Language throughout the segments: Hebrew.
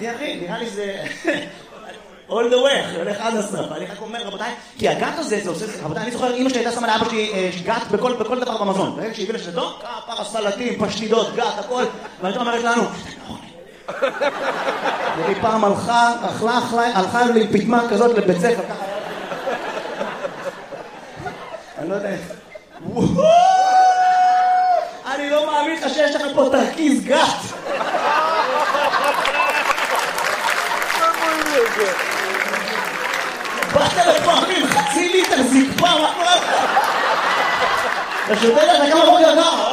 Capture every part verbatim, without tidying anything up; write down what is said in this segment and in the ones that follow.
אמיתי אחי, נראה לי זה... all the way, הולך עד הסוף. אני רק אומר, רבותיי, כי הגת הזה, זה עושה... רבותיי, אני זוכר, אמא שלי הייתה שמה לאבא שלי גת בכל דבר במזון. ברגע שהיא הביאה לשתו, כפרה, סלטים, פשטידות, גת, הכל. ואני אומרת לנו, והיא פעם הלכה, אכלה, אכלה, הלכה לי פתמה כזאת לבית ספר, ככה. אני לא יודע איך. אני לא מאמין לך שיש לך פה תרכיז גת. באת לפעמים חצי ליטר זקפה, מה קורה לך? אתה שותה לך כמה בוקר ככה?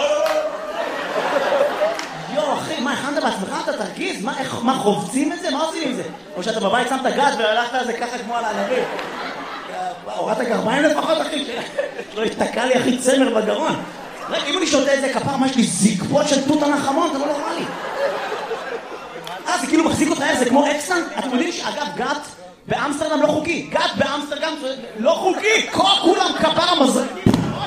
יו אחי, מה, הכנת בעצמך את התרכיז? מה, חובצים את זה? מה עושים עם זה? או שאתה בבית שמת גת והלכת על זה ככה כמו על הענבים? הורדת גרביים לפחות אחי, שלא יתקע לי אחי צמר בגרון. רגע, אם אני שותה את זה כפר, מה יש לי זקפות של תות הנחמון? זה לא נורמלי. אה, זה כאילו מחזיק אותך, זה כמו אקסטנט? אתם יודעים שאגב גת באמסטרדם לא חוקי. גת באמסטרדם לא חוקי. כולם כפר המזרקים.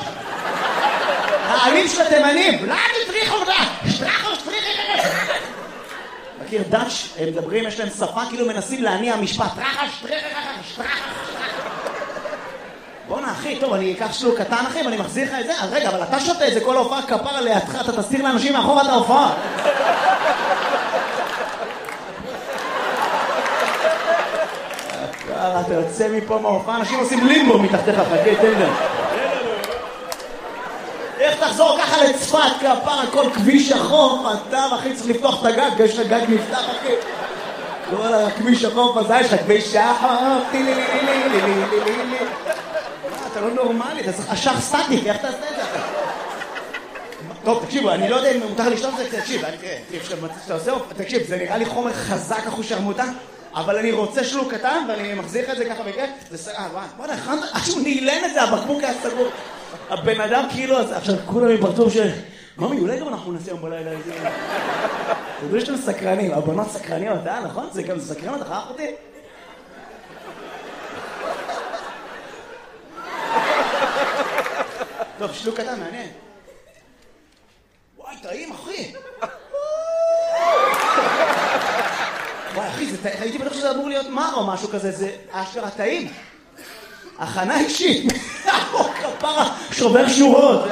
העלים של התימנים. לא, תטריחו אותה. שטרחו, שטריחו. מכיר דאץ', הם מדברים, יש להם שפה, כאילו מנסים להניע משפט. טרחה, שטריחו, שטרחו. בוא'נה אחי, טוב, אני אקח שלוק קטן אחי, ואני מחזיר לך את זה. אז רגע, אבל אתה שותה את זה כל ההופעה כפר לידך, אתה תסתיר לאנשים מאחור את ההופעה. אתה יוצא מפה מההופעה, אנשים עושים לימבו מתחתיך, חכה, תן להם. איך תחזור ככה לצפת, כפר, כל כביש החוף, אתה אחי צריך לפתוח את הגג, יש לך גג נפתח אחי. כל הכביש החוף הזה, יש לך כביש החוף, טילי לי לי לי לי לי לי לי. אתה לא נורמלי, אתה צריך אשך סטטיק, איך תעשה את זה? טוב, תקשיבו, אני לא יודע אם מותר לשתות את זה, תקשיב, תקשיב, זה נראה לי חומר חזק אחוש הרמותה, אבל אני רוצה שלוק קטן, ואני מחזיר את זה ככה בכיף, זה סגר, בוא נכן, עד שהוא נעלן את זה, הבקבוק היה סגור. הבן אדם כאילו, עכשיו כולם מפרצוף של... ממי, אולי גם אנחנו נעשה יום בלילה איזה... זה דברים שאתם סקרנים, הבנות סקרניות, אה, נכון? זה גם סקרן אותך, אחותי? טוב, שלוק קטן, מעניין. וואי, טעים, אחי. וואי, אחי, הייתי בטוח שזה אמור להיות מר או משהו כזה, זה אשכרה טעים. הכנה אישית. כפרה, שובר שורות.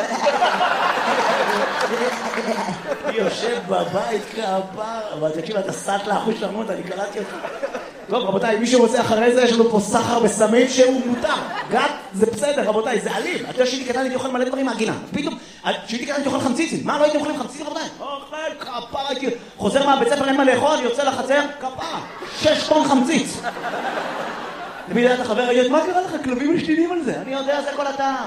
יושב בבית כפרה. אבל תקשיב, אתה סט לאחוש למות, אני קראתי אותך. טוב, רבותיי, מי שרוצה אחרי זה, יש לנו פה סחר בסמים שהוא מותר. גת, זה בסדר, רבותיי, זה אלים. אתה יודע שהייתי קטן, הייתי אוכל מלא דברים מהגינה. פתאום, שהייתי קטן, הייתי אוכל חמציצים. מה, לא הייתי אוכלים חמציצים, רבותיי? אוכל, כפרה, הייתי... חוזר מהבית ספר, אין מה לאכול, יוצא לחצר, כפרה. שש טון חמציץ. למי יודע, אתה חבר, ראית, מה קרה לך? כלבים משתינים על זה. אני יודע, זה כל הטעם.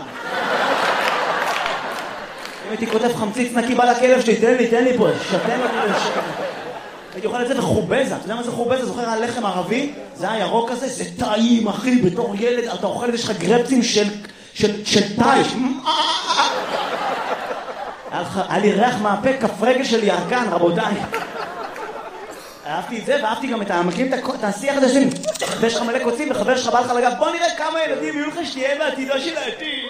אם הייתי כותב חמציץ נקי בא לכלב שלי, תן לי, תן לי פה, שתן לי לשקר. הייתי אוכל את זה בחובזה. אתה יודע מה זה חובזה? זוכר הלחם ערבי? זה הירוק הזה, זה טעים, אחי, בתור ילד, אתה אוכל את זה, יש לך גרפצים של, של, של טייש. היה לי ריח מהפה, כף רגל של ירקן, רבותיי. אהבתי את זה, ואהבתי גם את המקים, את השיח הזה שלי. ויש לך מלא קוצים, וחבר שלך בא לך לגב, בוא נראה כמה ילדים יהיו לך שתהיה בעתידו של העתיד.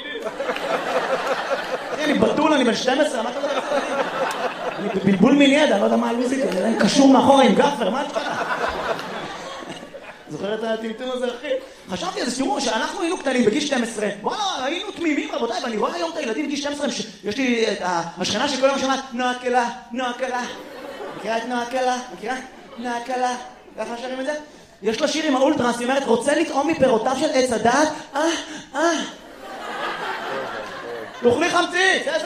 אני בטול, אני בן שתים עשרה, מה אתה יודע? אני בבלבול מיני, אני לא יודע מה הלוזית, אני קשור מאחורה עם גפר, מה אתה יודע? זוכר את הטמטום הזה, אחי? חשבתי על זה, תראו, שאנחנו היינו קטנים בגיל שתים עשרה, וואלה, היינו תמימים, רבותיי, ואני רואה היום את הילדים בגיל שתים עשרה, יש לי את השכנה שכל יום שומעת, נועה קלה, נועה קלה. מכירה את נועה קלה? מכירה? נועה קלה. ככה שרים את זה? יש לה שיר עם האולטרס, היא אומרת, רוצה לטעום מפירותיו של עץ הדעת? אה, אה. תאכלי חמציץ, איזה...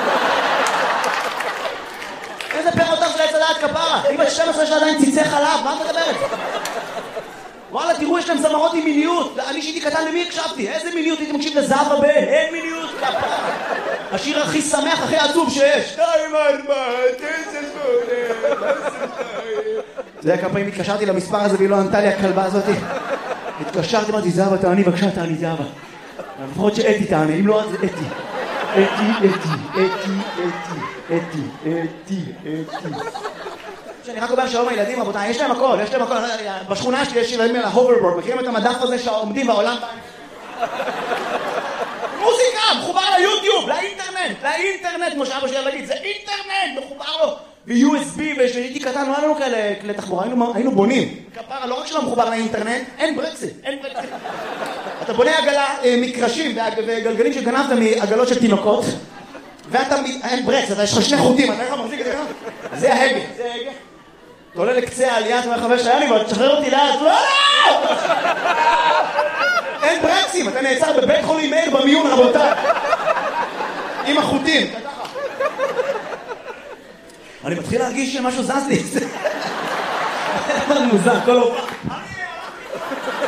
איזה פירותיו של עץ הדעת כפרה? היא בת שתים עשרה שלה עדיין ציצי חלב, מה אתה מדברת? וואלה, תראו, יש להם זמרות עם מיניות. אני שהייתי קטן, למי הקשבתי? איזה מיניות? הייתי מקשיב לזהב הבן. אין מיניות, כפרה. השיר הכי שמח, הכי עצוב שיש. שתיים, ארבע, תשע, שמונה, זה היה כמה פעמים התקשרתי למספר הזה והיא לא ענתה לי הכלבה הזאת. התקשרתי, אמרתי, זהבה, תעני, בבקשה, תעני, זהבה. לפחות שאתי תעני, אם לא, זה אתי. אתי, אתי, אתי, אתי, אתי, אתי, אתי. שאני רק אומר שלום הילדים, רבותיי, יש להם הכל, יש להם הכל. בשכונה שלי יש ילדים על ההוברבורד, מכירים את המדף הזה שעומדים בעולם? מוזיקה, מחובר ליוטיוב, לאינטרנט, לאינטרנט, כמו שאבא שלי להגיד, זה אינטרנט, מחובר לו. ו-יו אס בי, ושהייתי קטן, לא היה לנו כאלה כלי תחבורה, היינו, היינו בונים. כפרה, לא רק שלא מחובר לאינטרנט, אין ברקסים, אין ברקסים. אתה בונה עגלה, מקרשים וגלגלים שגנבת מעגלות של תינוקות, ואתה, אין ברקס, אתה יש לך שני חוטים, אתה איך מחזיק את זה ככה? זה ההגה, זה ההגה. אתה עולה לקצה העלייה, אתה אומר חבר שהיה לי, ותשחרר אותי לאט, לא! אין ברקסים, אתה נעצר בבית חולים מאיר במיון, רבותיי. עם החוטים. אני מתחיל להרגיש שמשהו זז לי. זה מוזר, כל הופעה.